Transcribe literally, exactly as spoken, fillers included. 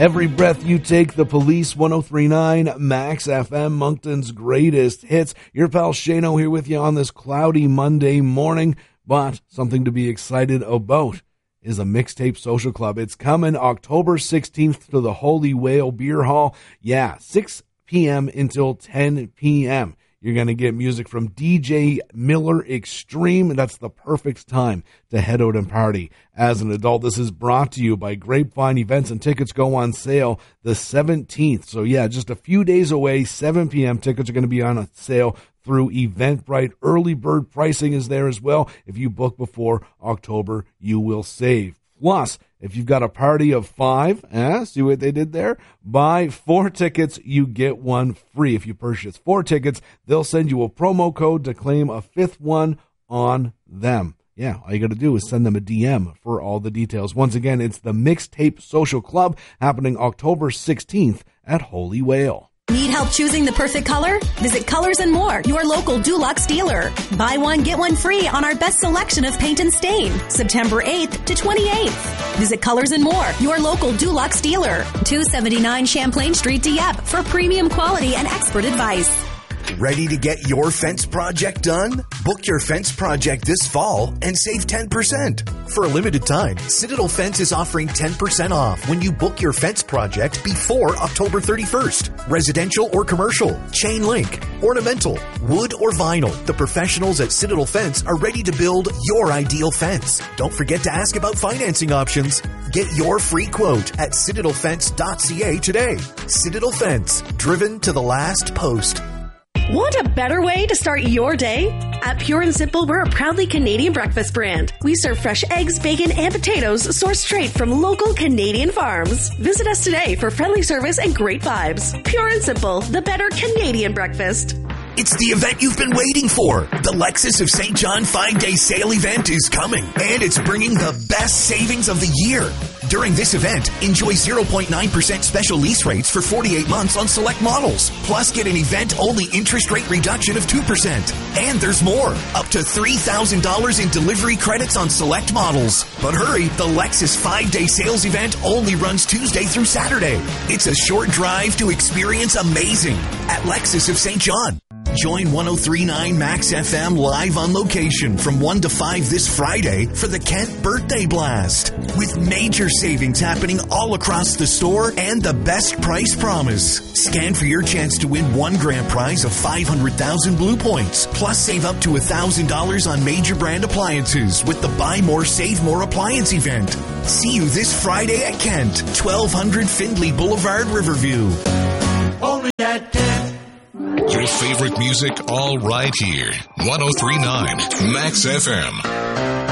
Every breath you take, The Police, one oh three point nine Max F M, Moncton's greatest hits. Your pal Shano here with you on this cloudy Monday morning, but something to be excited about is a Mixtape Social Club. It's coming October sixteenth to the Holy Whale Beer Hall. Yeah, six p.m. until ten p.m. You're going to get music from D J Miller Extreme. That's the perfect time to head out and party. As an adult, this is brought to you by Grapevine Events, and tickets go on sale the seventeenth. So yeah, just a few days away, seven p.m. Tickets are going to be on a sale through Eventbrite. Early bird pricing is there as well. If you book before October, you will save. Plus, if you've got a party of five, eh, see what they did there? Buy four tickets, you get one free. If you purchase four tickets, they'll send you a promo code to claim a fifth one on them. Yeah, all you got to do is send them a D M for all the details. Once again, it's the Mixtape Social Club happening October sixteenth at Holy Whale. Need help choosing the perfect color? Visit Colors and More, your local Dulux dealer. Buy one, get one free on our best selection of paint and stain. September eighth to twenty-eighth. Visit Colors and More, your local Dulux dealer. two seventy-nine Champlain Street, Dieppe, for premium quality and expert advice. Ready to get your fence project done? Book your fence project this fall and save ten percent. For a limited time, Citadel Fence is offering ten percent off when you book your fence project before October thirty-first. Residential or commercial, chain link, ornamental, wood or vinyl. The professionals at Citadel Fence are ready to build your ideal fence. Don't forget to ask about financing options. Get your free quote at citadel fence dot c a today. Citadel Fence, driven to the last post. Want a better way to start your day? At Pure and Simple, we're a proudly Canadian breakfast brand. We serve fresh eggs, bacon, and potatoes sourced straight from local Canadian farms. Visit us today for friendly service and great vibes. Pure and Simple, the better Canadian breakfast. It's the event you've been waiting for. The Lexus of Saint John five-day sale event is coming, and it's bringing the best savings of the year. During this event, enjoy zero point nine percent special lease rates for forty-eight months on select models. Plus, get an event-only interest rate reduction of two percent. And there's more, up to three thousand dollars in delivery credits on select models. But hurry, the Lexus five-day sales event only runs Tuesday through Saturday. It's a short drive to experience amazing at Lexus of Saint John. Join one oh three point nine Max F M live on location from one to five this Friday for the Kent Birthday Blast. With major savings happening all across the store and the best price promise. Scan for your chance to win one grand prize of five hundred thousand Blue Points. Plus save up to one thousand dollars on major brand appliances with the Buy More, Save More appliance event. See you this Friday at Kent, twelve hundred Findlay Boulevard, Riverview. Only at Kent. Your favorite music all right here. one oh three point nine Max F M.